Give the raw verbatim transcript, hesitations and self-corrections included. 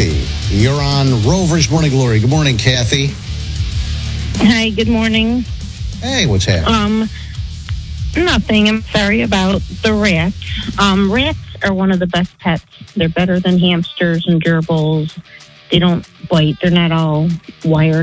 Kathy. You're on Rover's Morning Glory. Good morning, Kathy. Hi, good morning. Hey, what's happening? Um, nothing. I'm sorry about the rats. Um, rats are one of the best pets. They're better than hamsters and gerbils. They don't bite. They're not all wired